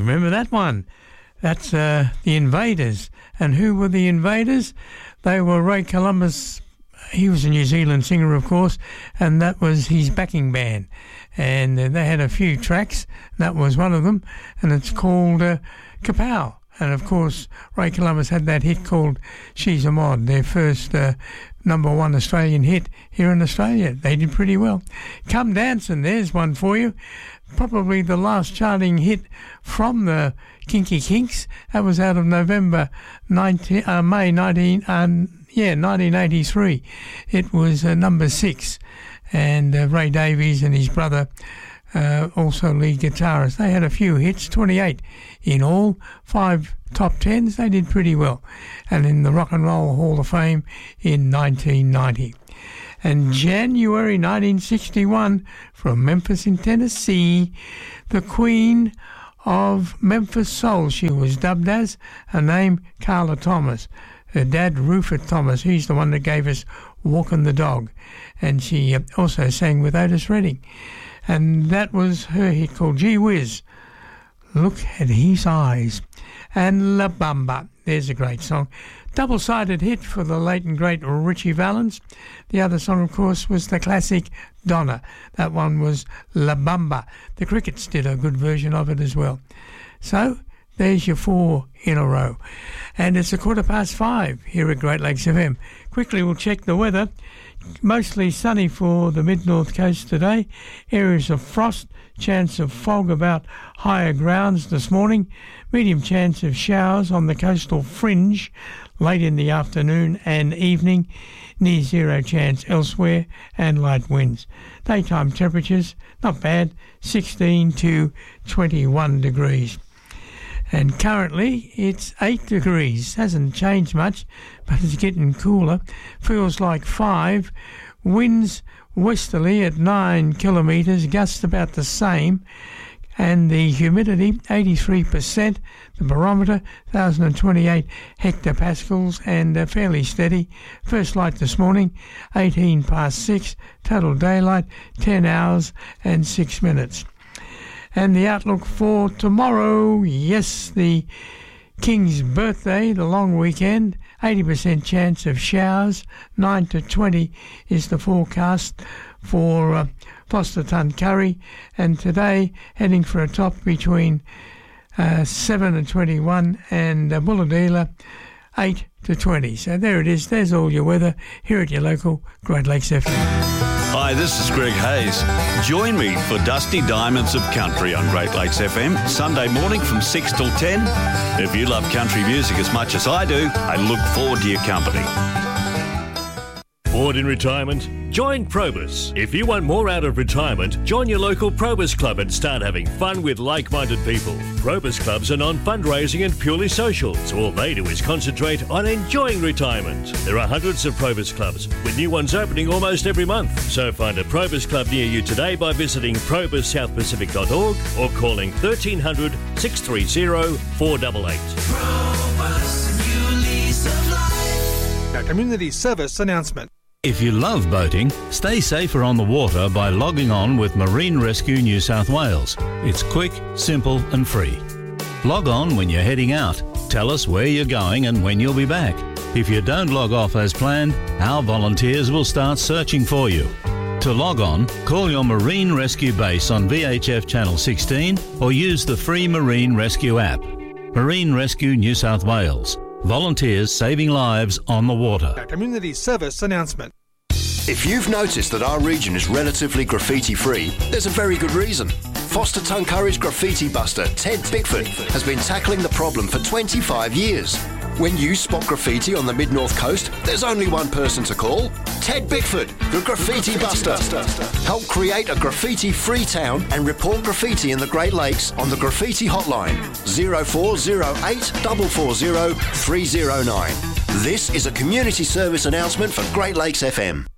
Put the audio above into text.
remember that one. That's the Invaders. And who were the Invaders? They were Ray Columbus. He was a New Zealand singer, of course, and that was his backing band. And they had a few tracks. That was one of them, and it's called Kapow. And, of course, Ray Columbus had that hit called She's a Mod, their first number one Australian hit here in Australia. They did pretty well. Come Dancin', there's one for you. Probably the last charting hit from the Kinky Kinks. That was out of May 1983. It was number 6. And Ray Davies and his brother, also lead guitarist, they had a few hits, 28 in all, 5 top 10s. They did pretty well. And in the Rock and Roll Hall of Fame in 1990. And January 1961, from Memphis in Tennessee, the Queen of Memphis Soul, she was dubbed as, her name Carla Thomas. Her dad, Rufus Thomas, he's the one that gave us Walkin' the Dog. And she also sang with Otis Redding. And that was her hit called Gee Whiz, Look at His Eyes. And La Bamba, there's a great song. Double-sided hit for the late and great Richie Valens. The other song, of course, was the classic Donna. That one was La Bamba. The Crickets did a good version of it as well. So there's your 4 in a row. And it's 5:15 here at Great Lakes FM. Quickly, we'll check the weather. Mostly sunny for the mid-north coast today. Areas of frost, chance of fog about higher grounds this morning. Medium chance of showers on the coastal fringe late in the afternoon and evening. Near zero chance elsewhere, and light winds. Daytime temperatures, not bad, 16 to 21 degrees. And currently it's 8 degrees. Hasn't changed much, but it's getting cooler. Feels like 5. Winds westerly at 9 kilometres, gusts about the same. And the humidity, 83%. The barometer, 1,028 hectopascals, and fairly steady. First light this morning, 18 past 6. Total daylight, 10 hours and 6 minutes. And the outlook for tomorrow, yes, the King's birthday, the long weekend, 80% chance of showers, 9 to 20 is the forecast for Foster Tuncurry, and today heading for a top between 7 and 21, and Bulladila 8 to 20. So there it is, there's all your weather here at your local Great Lakes FM. Hi, this is Greg Hayes. Join me for Dusty Diamonds of Country on Great Lakes FM, Sunday morning from 6 till 10. If you love country music as much as I do, I look forward to your company. Bored in retirement? Join Probus. If you want more out of retirement, join your local Probus Club and start having fun with like-minded people. Probus Clubs are non-fundraising and purely social, so all they do is concentrate on enjoying retirement. There are hundreds of Probus Clubs, with new ones opening almost every month. So find a Probus Club near you today by visiting probussouthpacific.org or calling 1300 630 488. Probus, new lease of life. A community service announcement. If you love boating, stay safer on the water by logging on with Marine Rescue New South Wales. It's quick, simple and free. Log on when you're heading out. Tell us where you're going and when you'll be back. If you don't log off as planned, our volunteers will start searching for you. To log on, call your Marine Rescue base on VHF Channel 16 or use the free Marine Rescue app. Marine Rescue New South Wales. Volunteers saving lives on the water. A community service announcement. If you've noticed that our region is relatively graffiti-free, there's a very good reason. Foster Tuncurry's graffiti buster, Ted Bickford, has been tackling the problem for 25 years. When you spot graffiti on the mid-north coast, there's only one person to call. Ted Bickford, the Graffiti Buster. Help create a graffiti-free town and report graffiti in the Great Lakes on the Graffiti Hotline, 0408 440 309. This is a community service announcement for Great Lakes FM.